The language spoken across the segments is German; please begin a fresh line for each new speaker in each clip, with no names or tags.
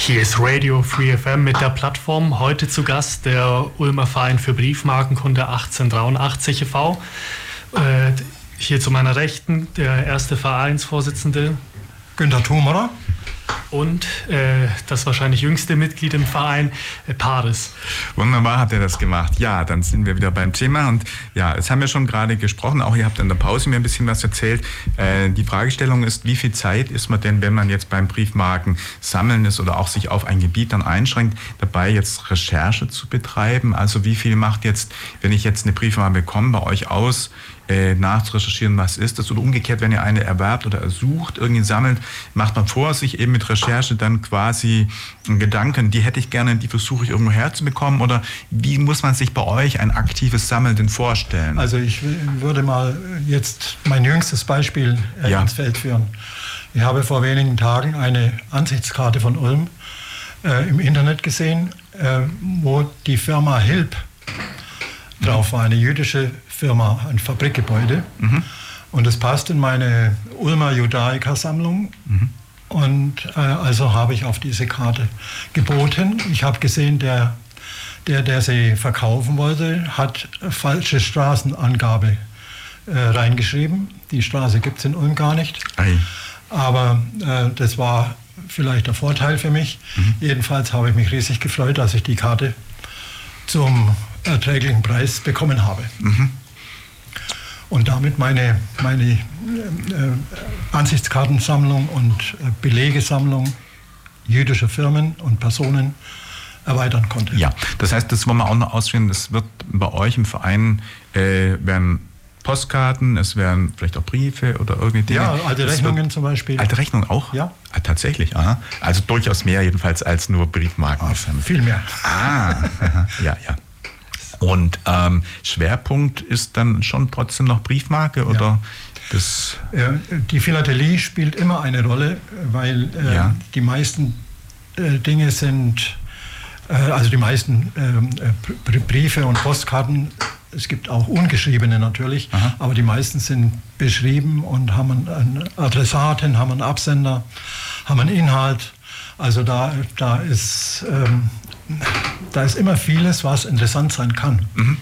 Hier ist Radio Free FM mit der Plattform. Heute zu Gast der Ulmer Verein für Briefmarkenkunde 1883 e.V. Hier zu meiner Rechten der erste Vereinsvorsitzende
Günter Thumerer.
Und das wahrscheinlich jüngste Mitglied im Verein, Paris.
Wunderbar hat er das gemacht. Ja, dann sind wir wieder beim Thema. Und ja, es haben wir schon gerade gesprochen. Auch ihr habt in der Pause mir ein bisschen was erzählt. Die Fragestellung ist, wie viel Zeit ist man denn, wenn man jetzt beim Briefmarken sammeln ist oder auch sich auf ein Gebiet dann einschränkt, dabei jetzt Recherche zu betreiben? Also wie viel macht jetzt, wenn ich jetzt eine Briefmarke bekomme, bei euch aus, nachzurecherchieren, was ist das? Oder umgekehrt, wenn ihr eine erwerbt oder ersucht, irgendwie sammelt, macht man vor sich eben mit Recherche dann quasi Gedanken, die hätte ich gerne, die versuche ich irgendwo herzubekommen? Oder wie muss man sich bei euch ein aktives Sammeln denn vorstellen?
Also ich würde mal jetzt mein jüngstes Beispiel ins Feld führen. Ich habe vor wenigen Tagen eine Ansichtskarte von Ulm im Internet gesehen, wo die Firma Hilb drauf war, eine jüdische Firma, ein Fabrikgebäude. Mhm. Und es passt in meine Ulmer Judaica-Sammlung. Mhm. Und also habe ich auf diese Karte geboten. Ich habe gesehen, der sie verkaufen wollte, hat falsche Straßenangabe reingeschrieben. Die Straße gibt es in Ulm gar nicht.
Ei.
Aber das war vielleicht der Vorteil für mich. Mhm. Jedenfalls habe ich mich riesig gefreut, dass ich die Karte zum erträglichen Preis bekommen habe. Mhm. Und damit meine Ansichtskartensammlung und Belegesammlung jüdischer Firmen und Personen erweitern konnte.
Ja, das heißt, das wollen wir auch noch ausführen, das wird bei euch im Verein werden Postkarten, es werden vielleicht auch Briefe oder irgendwie Dinge.
Ja, alte Rechnungen zum Beispiel.
Alte Rechnungen auch?
Ja.
Ah, tatsächlich, aha. Also durchaus mehr jedenfalls als nur Briefmarken.
Viel mehr.
Ja. Und Schwerpunkt ist dann schon trotzdem noch Briefmarke oder das?
Die Philatelie spielt immer eine Rolle, weil die meisten Dinge sind, also die meisten Briefe und Postkarten, es gibt auch ungeschriebene natürlich, aber die meisten sind beschrieben und haben einen Adressaten, haben einen Absender, haben einen Inhalt. Also da ist immer vieles, was interessant sein kann.
Mhm.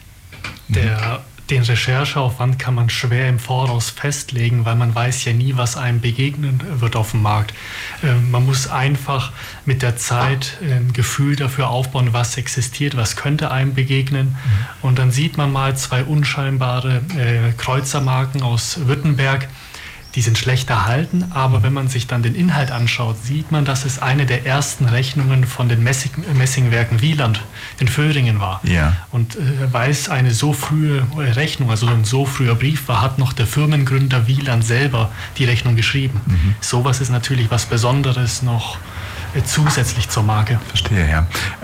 Den Rechercheaufwand kann man schwer im Voraus festlegen, weil man weiß ja nie, was einem begegnen wird auf dem Markt. Man muss einfach mit der Zeit ein Gefühl dafür aufbauen, was existiert, was könnte einem begegnen. Mhm. Und dann sieht man mal zwei unscheinbare Kreuzermarken aus Württemberg. Die sind schlecht erhalten, aber wenn man sich dann den Inhalt anschaut, sieht man, dass es eine der ersten Rechnungen von den Messingwerken Wieland in Föhringen war.
Ja.
Und weil es eine so frühe Rechnung, also ein so früher Brief war, hat noch der Firmengründer Wieland selber die Rechnung geschrieben. Mhm. Sowas ist natürlich was Besonderes noch zusätzlich zur Marke.
Verstehe, ja.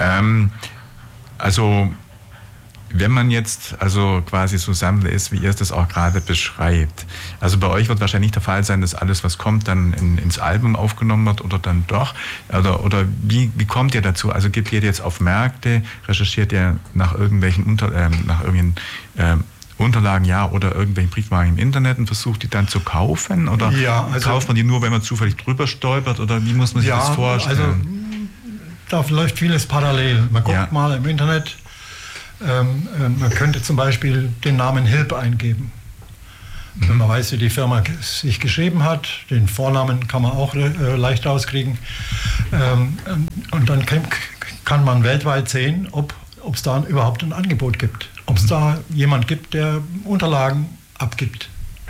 Also wenn man jetzt also quasi so Sammler ist, wie ihr es das auch gerade beschreibt, also bei euch wird wahrscheinlich nicht der Fall sein, dass alles, was kommt, dann ins Album aufgenommen wird oder dann doch, oder wie kommt ihr dazu? Also geht ihr jetzt auf Märkte, recherchiert ihr nach irgendwelchen Unterlagen, oder irgendwelchen Briefmarken im Internet und versucht die dann zu kaufen? Oder kauft man die nur, wenn man zufällig drüber stolpert? Oder wie muss man sich das vorstellen?
Also da läuft vieles parallel. Man guckt mal im Internet. Man könnte zum Beispiel den Namen Hilb eingeben. Mhm. Wenn man weiß, wie die Firma sich geschrieben hat, den Vornamen kann man auch leicht rauskriegen. Und dann kann man weltweit sehen, ob es da überhaupt ein Angebot gibt. Ob es da jemand gibt, der Unterlagen abgibt.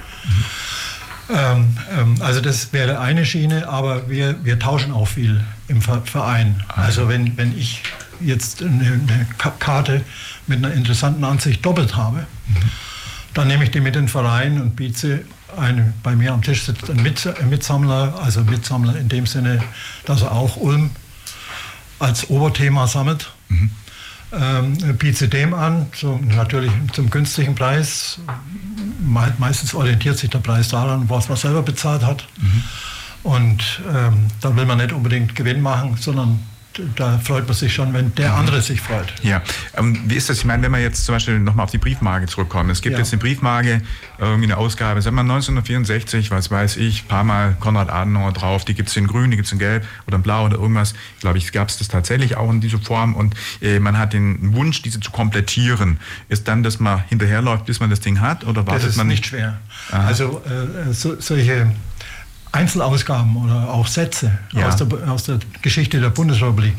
Mhm. Also das wäre eine Schiene, aber wir tauschen auch viel im Verein. Also wenn ich jetzt eine Karte mit einer interessanten Ansicht doppelt habe, dann nehme ich die mit in den Verein und biete bei mir am Tisch sitzt ein Mitsammler, also Mitsammler in dem Sinne, dass er auch Ulm als Oberthema sammelt. Mhm. Biete dem an, natürlich zum günstigen Preis. Meistens orientiert sich der Preis daran, was man selber bezahlt hat. Mhm. Und da will man nicht unbedingt Gewinn machen, sondern da freut man sich schon, wenn der andere sich freut.
Ja, wie ist das? Ich meine, wenn wir jetzt zum Beispiel nochmal auf die Briefmarke zurückkommen. Es gibt jetzt eine Briefmarke, irgendwie eine Ausgabe, sagen wir 1964, was weiß ich, ein paar Mal Konrad Adenauer drauf, die gibt es in grün, die gibt es in gelb oder in blau oder irgendwas. Glaube ich, gab es das tatsächlich auch in dieser Form und man hat den Wunsch, diese zu komplettieren. Ist dann, dass man hinterherläuft, bis man das Ding hat oder wartet man?
Das ist nicht schwer. Aha. Also solche Einzelausgaben oder auch Sätze aus der Geschichte der Bundesrepublik.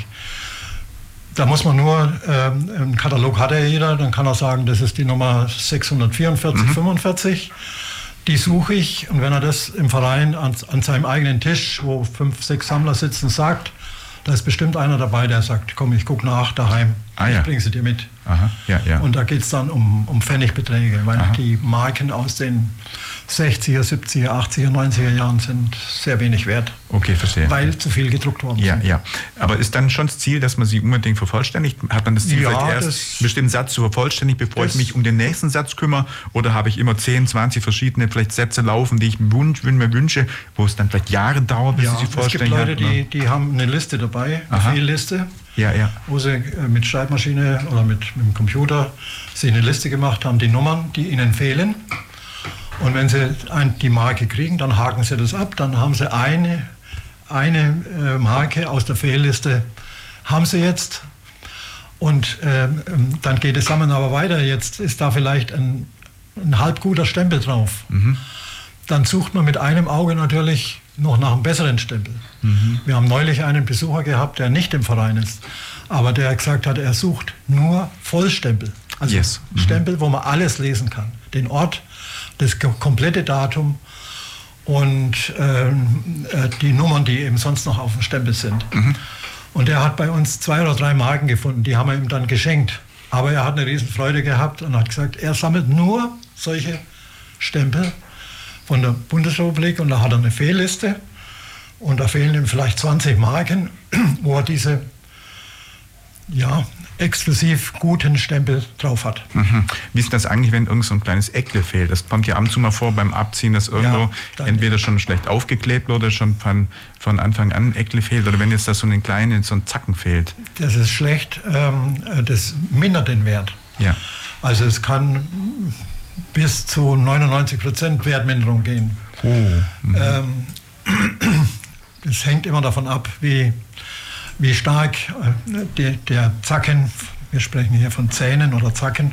Da muss man nur, einen Katalog hat ja jeder, dann kann er sagen, das ist die Nummer 644, 45. Die suche ich und wenn er das im Verein an seinem eigenen Tisch, wo 5, 6 Sammler sitzen, sagt, da ist bestimmt einer dabei, der sagt, komm, ich gucke nach daheim, ich bringe sie dir mit.
Aha, ja.
Und da geht es dann um Pfennigbeträge, weil die Marken aus den 60er, 70er, 80er, 90er Jahren sind sehr wenig wert.
Okay, verstehe.
Weil zu viel gedruckt worden sind.
Ja. Aber ist dann schon das Ziel, dass man sie unbedingt vervollständigt? Hat man das Ziel, vielleicht erst einen bestimmten Satz zu vervollständigen, bevor ich mich um den nächsten Satz kümmere? Oder habe ich immer 10, 20 verschiedene vielleicht Sätze laufen, die ich mir wünsche, wo es dann vielleicht Jahre dauert, bis ich sie vollständig habe?
Es gibt Leute, die haben eine Liste dabei, eine Fehlliste.
Ja.
Wo sie mit Schreibmaschine oder mit dem Computer sich eine Liste gemacht haben, die Nummern, die ihnen fehlen. Und wenn sie die Marke kriegen, dann haken sie das ab, dann haben sie eine Marke aus der Fehlliste, haben sie jetzt. Und dann geht das Sammeln aber weiter. Jetzt ist da vielleicht ein halb guter Stempel drauf. Dann sucht man mit einem Auge natürlich noch nach einem besseren Stempel. Wir haben neulich einen Besucher gehabt, der nicht im Verein ist, aber der gesagt hat, er sucht nur Vollstempel. Also Stempel, wo man alles lesen kann. Den Ort, das komplette Datum und die Nummern, die eben sonst noch auf dem Stempel sind. Und er hat bei uns 2 oder 3 Marken gefunden, die haben wir ihm dann geschenkt. Aber er hat eine riesen Freude gehabt und hat gesagt, er sammelt nur solche Stempel von der Bundesrepublik und da hat er eine Fehlliste und da fehlen ihm vielleicht 20 Marken, wo er diese exklusiv guten Stempel drauf hat.
Wie ist das eigentlich, wenn irgend so ein kleines Eckle fehlt? Das kommt ja ab und zu mal vor beim Abziehen, dass irgendwo entweder schon schlecht aufgeklebt oder schon von Anfang an ein Eckle fehlt oder wenn jetzt das so ein Zacken fehlt.
Das ist schlecht, das mindert den Wert.
Ja.
Also es kann bis zu 99% Wertminderung gehen. Das hängt immer davon ab, wie stark der Zacken, wir sprechen hier von Zähnen oder Zacken,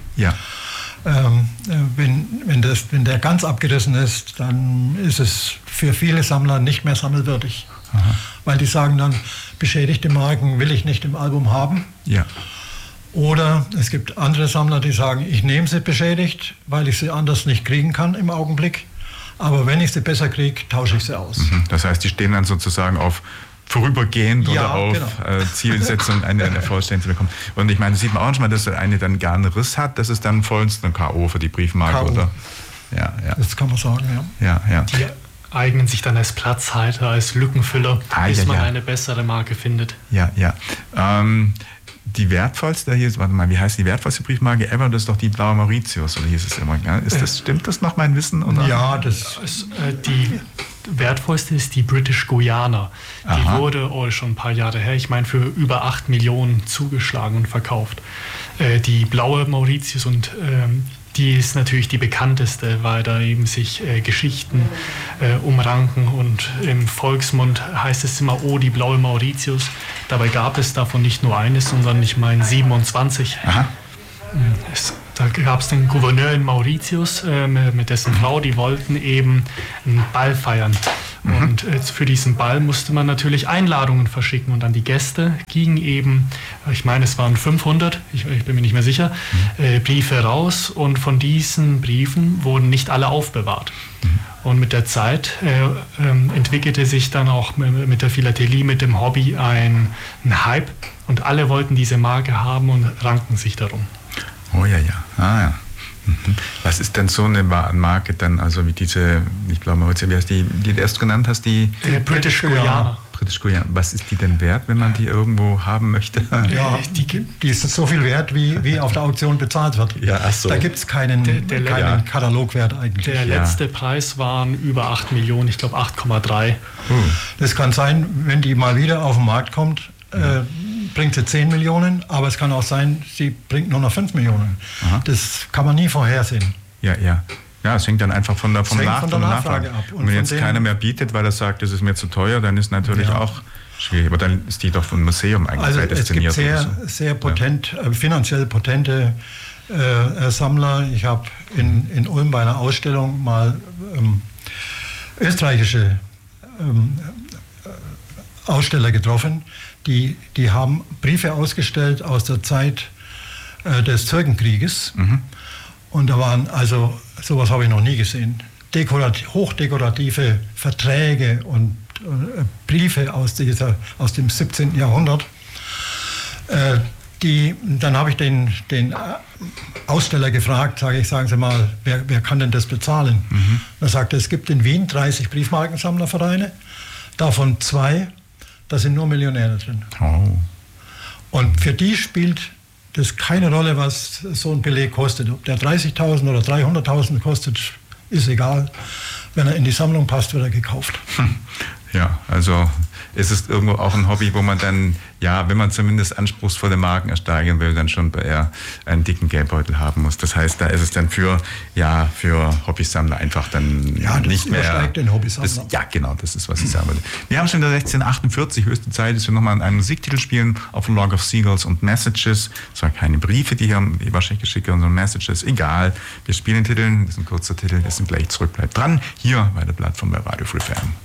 wenn der ganz abgerissen ist, dann ist es für viele Sammler nicht mehr sammelwürdig. Weil die sagen dann, beschädigte Marken will ich nicht im Album haben.
Ja.
Oder es gibt andere Sammler, die sagen, ich nehme sie beschädigt, weil ich sie anders nicht kriegen kann im Augenblick. Aber wenn ich sie besser kriege, tausche ich sie aus.
Das heißt, die stehen dann sozusagen auf vorübergehend oder auf Zielsetzung eine Vollständigkeit zu bekommen. Und ich meine, das sieht man auch manchmal, dass eine dann gar einen Riss hat. Das ist dann vollstens ein K.O. für die Briefmarke, oder? Ja.
Das kann man sagen,
ja.
Die eignen sich dann als Platzhalter, als Lückenfüller, bis man eine bessere Marke findet.
Ja. Die wertvollste, wie heißt die wertvollste Briefmarke ever? Das ist doch die blaue Mauritius, oder hieß es immer. Stimmt das nach meinem Wissen? Oder?
Ja, die wertvollste ist die British Guiana. Die wurde schon ein paar Jahre her, ich meine, für über 8 Millionen zugeschlagen und verkauft. Die blaue Mauritius und die ist natürlich die bekannteste, weil da eben sich Geschichten umranken und im Volksmund heißt es immer, die blaue Mauritius. Dabei gab es davon nicht nur eines, sondern ich meine 27. Da gab es den Gouverneur in Mauritius mit dessen Frau, die wollten eben einen Ball feiern. Und für diesen Ball musste man natürlich Einladungen verschicken und an die Gäste gingen eben, ich meine es waren 500, ich bin mir nicht mehr sicher, Briefe raus und von diesen Briefen wurden nicht alle aufbewahrt. Und mit der Zeit entwickelte sich dann auch mit der Philatelie, mit dem Hobby ein Hype und alle wollten diese Marke haben und ranken sich darum.
Oh ja. Was ist denn so eine Marke dann, also wie diese, ich glaube, wie heißt die du erst genannt hast, die
British Guiana.
British Guiana. Was ist die denn wert, wenn man die irgendwo haben möchte?
Ja, die ist so viel wert, wie auf der Auktion bezahlt wird.
Ja, ach so.
Da gibt es keinen Katalogwert eigentlich.
Der letzte Preis waren über 8 Millionen, ich glaube 8,3.
Das kann sein, wenn die mal wieder auf den Markt kommt, bringt sie 10 Millionen, aber es kann auch sein, sie bringt nur noch 5 Millionen. Aha. Das kann man nie vorhersehen.
Ja. Ja, es hängt dann einfach von der Nachfrage ab. Und wenn jetzt keiner mehr bietet, weil er sagt, das ist mir zu teuer, dann ist natürlich auch schwierig. Aber dann ist die doch von Museum eigentlich prädestiniert.
Es gibt sehr finanziell potente Sammler. Ich habe in Ulm bei einer Ausstellung mal österreichische Aussteller getroffen, die haben Briefe ausgestellt aus der Zeit des Türkenkrieges. Und da waren, also sowas habe ich noch nie gesehen, hochdekorative Verträge und Briefe aus dem 17. Jahrhundert. Dann habe ich den Aussteller gefragt, sagen Sie mal, wer kann denn das bezahlen? Er sagte, es gibt in Wien 30 Briefmarkensammlervereine, davon 2, da sind nur Millionäre drin. Oh. Und für die spielt das keine Rolle, was so ein Beleg kostet. Ob der 30.000 oder 300.000 kostet, ist egal. Wenn er in die Sammlung passt, wird er gekauft.
Ja, also es ist irgendwo auch ein Hobby, wo man dann, wenn man zumindest anspruchsvolle Marken ersteigern will, dann schon eher einen dicken Geldbeutel haben muss. Das heißt, da ist es dann für Hobbysammler einfach dann nicht mehr.
Übersteigt den Hobbysammler.
Genau, das ist, was ich sagen würde. Wir haben schon wieder 16:48, höchste Zeit, dass wir nochmal einen Musiktitel spielen auf A Log of Seagulls und Messages. Das waren keine Briefe, die hier wahrscheinlich geschickt haben, sondern Messages. Egal, wir spielen den Titel, das ist ein kurzer Titel, wir sind gleich zurück. Bleibt dran, hier bei der Plattform bei Radio Free FM.